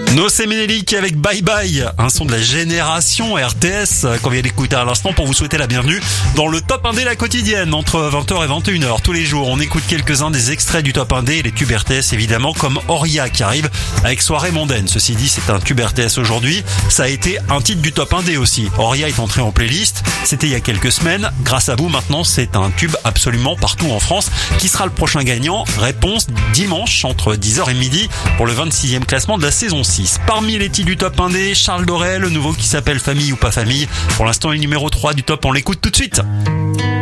No Semenelik avec Bye Bye, un son de la génération RTS qu'on vient d'écouter à l'instant pour vous souhaiter la bienvenue dans le Top 1D la quotidienne entre 20h et 21h tous les jours. On écoute quelques-uns des extraits du Top 1D et les tubes RTS évidemment comme Oria qui arrive avec Soirée mondaine. Ceci dit, c'est un tube RTS aujourd'hui, ça a été un titre du Top 1D aussi. Oria est entré en playlist, c'était il y a quelques semaines. Grâce à vous maintenant, c'est un tube absolument partout en France. Qui sera le prochain gagnant? Réponse dimanche entre 10h et midi pour le 26e classement de la saison 6. Parmi les titres du Top 1D, Charles Dorel, le nouveau qui s'appelle Famille ou pas famille. Pour l'instant, il est numéro 3 du top, on l'écoute tout de suite.